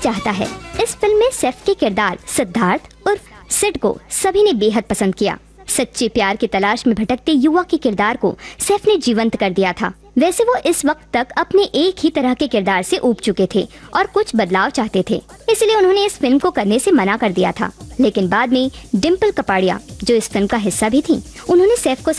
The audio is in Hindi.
चाहता है। इस फिल्म में सैफ के किरदार सिद्धार्थ उर्फ सिड को सभी ने बेहद पसंद किया। सच्चे प्यार की तलाश में भटकते युवा के किरदार को सैफ ने जीवंत कर दिया था। वैसे वो इस वक्त तक अपने एक ही तरह के किरदार से ऊब चुके थे और कुछ बदलाव चाहते थे, इसलिए उन्होंने इस फिल्म को करने से मना कर दिया था। लेकिन बाद में डिम्पल कपाड़िया, जो इस फिल्म का हिस्सा भी थी, उन्होंने सैफ को